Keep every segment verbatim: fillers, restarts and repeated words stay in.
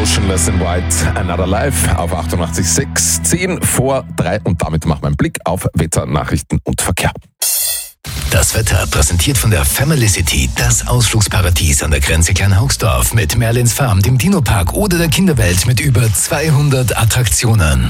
Motionless in White, Another Life auf achtundachtzig Komma sechs, zehn vor drei und damit machen wir einen Blick auf Wetter, Nachrichten und Verkehr. Das Wetter präsentiert von der Family City, das Ausflugsparadies an der Grenze Kleinhaugsdorf mit Merlins Farm, dem Dino-Park oder der Kinderwelt mit über zweihundert Attraktionen.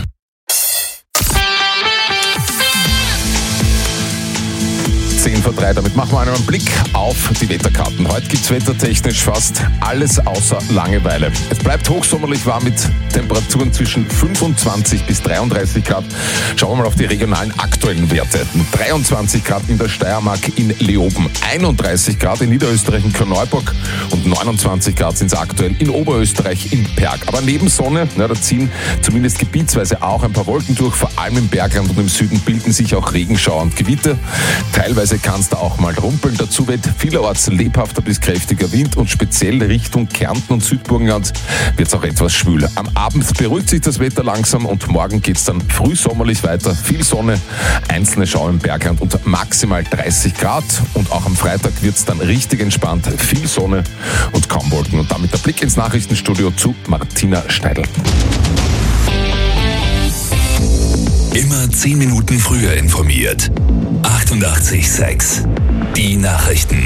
zehn vor drei, damit machen wir einen Blick auf die Wetterkarten. Heute gibt es wettertechnisch fast alles außer Langeweile. Es bleibt hochsommerlich warm mit Temperaturen zwischen fünfundzwanzig bis dreiunddreißig Grad. Schauen wir mal auf die regionalen aktuellen Werte. dreiundzwanzig Grad in der Steiermark in Leoben, einunddreißig Grad in Niederösterreich in Korneuburg und neunundzwanzig Grad sind es aktuell in Oberösterreich in Perg. Aber neben Sonne, na, da ziehen zumindest gebietsweise auch ein paar Wolken durch, vor allem im Bergland und im Süden bilden sich auch Regenschauer und Gewitter. Teilweise kann es da auch mal rumpeln. Dazu weht vielerorts lebhafter bis kräftiger Wind und speziell Richtung Kärnten und Südburgenland wird es auch etwas schwül. Am Abend beruhigt sich das Wetter langsam und morgen geht es dann frühsommerlich weiter. Viel Sonne, einzelne Schauer im Bergland und maximal dreißig Grad. Und auch am Freitag wird es dann richtig entspannt. Viel Sonne und kaum Wolken. Und damit der Blick ins Nachrichtenstudio zu Martina Schneidl. Immer zehn Minuten früher informiert. achtundachtzig Komma sechs. Die Nachrichten.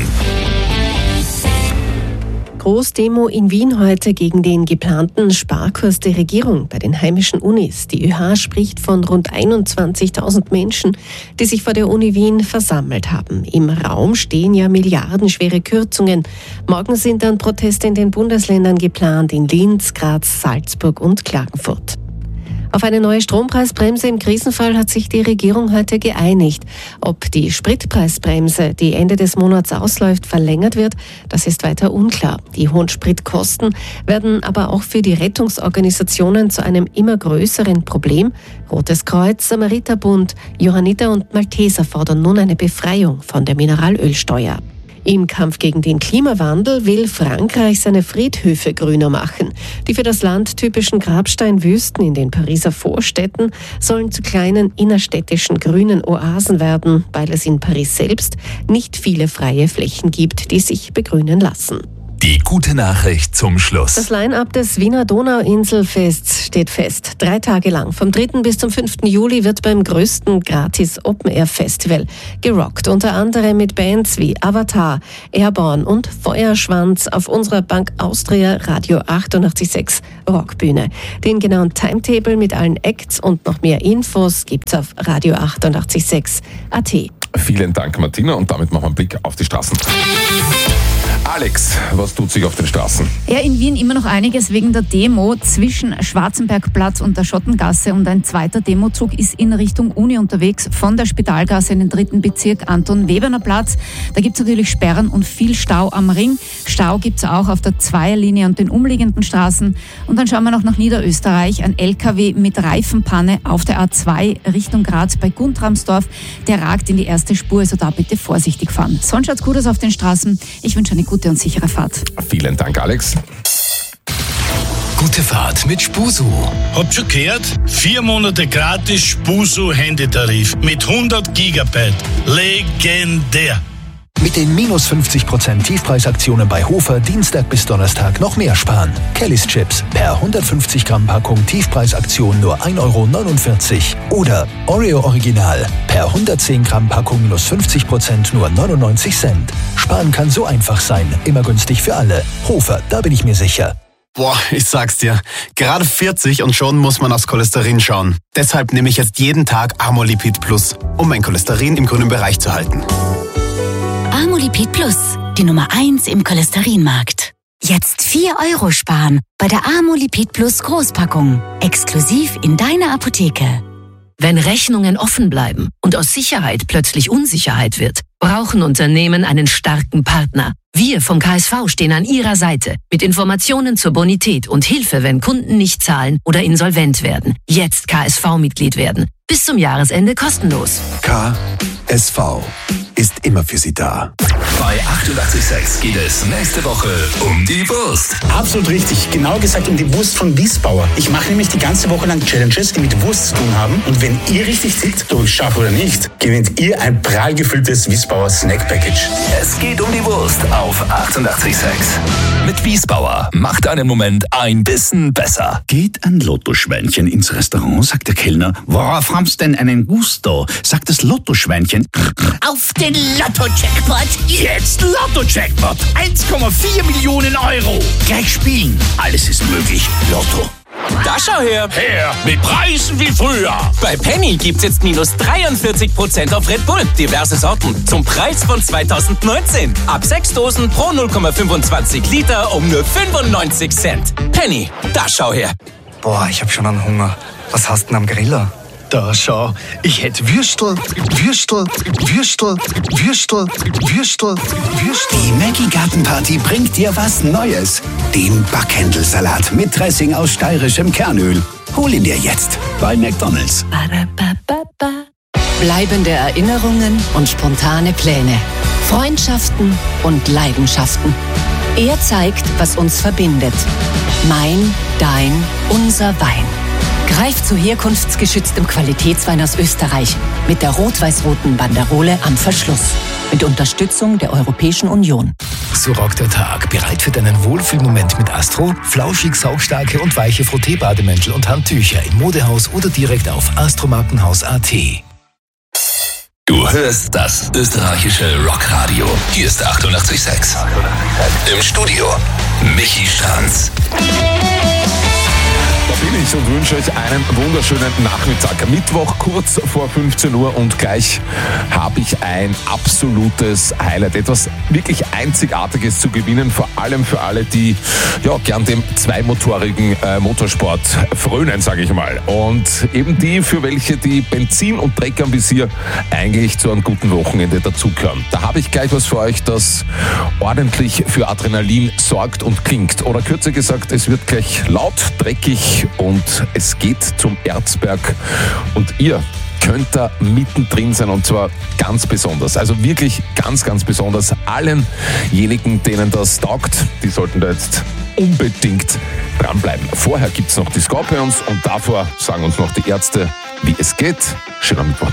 Großdemo in Wien heute gegen den geplanten Sparkurs der Regierung bei den heimischen Unis. Die ÖH spricht von rund einundzwanzigtausend Menschen, die sich vor der Uni Wien versammelt haben. Im Raum stehen ja milliardenschwere Kürzungen. Morgen sind dann Proteste in den Bundesländern geplant, in Linz, Graz, Salzburg und Klagenfurt. Auf eine neue Strompreisbremse im Krisenfall hat sich die Regierung heute geeinigt. Ob die Spritpreisbremse, die Ende des Monats ausläuft, verlängert wird, das ist weiter unklar. Die hohen Spritkosten werden aber auch für die Rettungsorganisationen zu einem immer größeren Problem. Rotes Kreuz, Samariterbund, Johanniter und Malteser fordern nun eine Befreiung von der Mineralölsteuer. Im Kampf gegen den Klimawandel will Frankreich seine Friedhöfe grüner machen. Die für das Land typischen Grabsteinwüsten in den Pariser Vorstädten sollen zu kleinen innerstädtischen grünen Oasen werden, weil es in Paris selbst nicht viele freie Flächen gibt, die sich begrünen lassen. Die gute Nachricht zum Schluss. Das Line-up des Wiener Donauinselfests steht fest. Drei Tage lang, vom dritten bis zum fünften Juli, wird beim größten Gratis-Open-Air-Festival gerockt. Unter anderem mit Bands wie Avatar, Airborne und Feuerschwanz auf unserer Bank Austria Radio achtundachtzig Komma sechs Rockbühne. Den genauen Timetable mit allen Acts und noch mehr Infos gibt's auf radio achtundachtzig Komma sechs Punkt a t. Vielen Dank, Martina, und damit machen wir einen Blick auf die Straßen. Alex, was tut sich auf den Straßen? Ja, in Wien immer noch einiges wegen der Demo zwischen Schwarzenbergplatz und der Schottengasse und ein zweiter Demozug ist in Richtung Uni unterwegs von der Spitalgasse in den dritten Bezirk Anton-Weberner Platz. Da gibt es natürlich Sperren und viel Stau am Ring. Stau gibt es auch auf der Zweierlinie und den umliegenden Straßen. Und dann schauen wir noch nach Niederösterreich. Ein L K W mit Reifenpanne auf der A zwei Richtung Graz bei Guntramsdorf. Der ragt in die erste Spur, also da bitte vorsichtig fahren. Sonst schaut's gut aus auf den Straßen. Ich wünsche eine gute und sichere Fahrt. Vielen Dank, Alex. Gute Fahrt mit Spusu. Habt schon gehört? Vier Monate gratis Spusu-Handytarif mit hundert Gigabyte. Legendär. Mit den minus fünfzig Prozent Tiefpreisaktionen bei Hofer Dienstag bis Donnerstag noch mehr sparen. Kellys Chips per hundertfünfzig Gramm Packung Tiefpreisaktion nur ein Euro neunundvierzig. Oder Oreo Original per hundertzehn Gramm Packung minus fünfzig Prozent nur neunundneunzig Cent. Sparen kann so einfach sein, immer günstig für alle. Hofer, da bin ich mir sicher. Boah, ich sag's dir, gerade vierzig und schon muss man aufs Cholesterin schauen. Deshalb nehme ich jetzt jeden Tag Amolipid Plus, um mein Cholesterin im grünen Bereich zu halten. Amolipid Plus, die Nummer eins im Cholesterinmarkt. Jetzt vier Euro sparen bei der Amolipid Plus Großpackung. Exklusiv in deiner Apotheke. Wenn Rechnungen offen bleiben und aus Sicherheit plötzlich Unsicherheit wird, brauchen Unternehmen einen starken Partner. Wir vom K S V stehen an Ihrer Seite mit Informationen zur Bonität und Hilfe, wenn Kunden nicht zahlen oder insolvent werden. Jetzt K S V-Mitglied werden. Bis zum Jahresende kostenlos. K S V. ist immer für Sie da. Bei achtundachtzig Komma sechs geht es nächste Woche um die Wurst. Absolut richtig. Genau gesagt um die Wurst von Wiesbauer. Ich mache nämlich die ganze Woche lang Challenges, die mit Wurst zu tun haben. Und wenn ihr richtig tippt, ob ich schaffe oder nicht, gewinnt ihr ein prall gefülltes Wiesbauer Snack Package. Es geht um die Wurst auf achtundachtzig Komma sechs. Mit Wiesbauer macht einen Moment ein bisschen besser. Geht ein Lottoschweinchen ins Restaurant, sagt der Kellner. Worauf haben's denn einen Gusto? Sagt das Lottoschweinchen. Auf den Lotto-Jackpot. Jetzt Lotto-Jackpot. eins Komma vier Millionen Euro. Gleich spielen. Alles ist möglich. Lotto. Da schau her. Her, mit Preisen wie früher. Bei Penny gibt's jetzt minus dreiundvierzig Prozent auf Red Bull. Diverse Sorten zum Preis von zweitausendneunzehn. Ab sechs Dosen pro null Komma fünfundzwanzig Liter um nur fünfundneunzig Cent. Penny, da schau her. Boah, ich hab schon einen Hunger. Was hast du denn am Griller? Da schau, ich hätte Würstel, Würstel, Würstel, Würstel, Würstel, Würstel. Die Maggi Gartenparty bringt dir was Neues. Den Backhändelsalat mit Dressing aus steirischem Kernöl. Hol ihn dir jetzt bei McDonald's. Bleibende Erinnerungen und spontane Pläne. Freundschaften und Leidenschaften. Er zeigt, was uns verbindet. Mein, dein, unser Wein. Greif zu herkunftsgeschütztem Qualitätswein aus Österreich mit der rot-weiß-roten Banderole am Verschluss. Mit Unterstützung der Europäischen Union. So rockt der Tag. Bereit für deinen Wohlfühlmoment mit Astro? Flauschig, saugstarke und weiche Frotteebademäntel und Handtücher im Modehaus oder direkt auf astromarkenhaus punkt at. Du hörst das österreichische Rockradio. Hier ist achtundachtzig Komma sechs. Im Studio Michi Stranz. Da bin ich und wünsche euch einen wunderschönen Nachmittag. Mittwoch kurz vor fünfzehn Uhr und gleich habe ich ein absolutes Highlight. Etwas wirklich Einzigartiges zu gewinnen, vor allem für alle, die ja gern dem zweimotorigen äh, Motorsport frönen, sage ich mal. Und eben die, für welche die Benzin- und Dreckernvisier eigentlich zu einem guten Wochenende dazugehören. Da habe ich gleich was für euch, das ordentlich für Adrenalin sorgt und klingt. Oder kürzer gesagt, es wird gleich laut, dreckig, und es geht zum Erzberg und ihr könnt da mittendrin sein und zwar ganz besonders, also wirklich ganz, ganz besonders. Allenjenigen, denen das taugt, die sollten da jetzt unbedingt dranbleiben. Vorher gibt es noch die Scorpions und davor sagen uns noch die Ärzte, wie es geht. Schöner Mittwoch.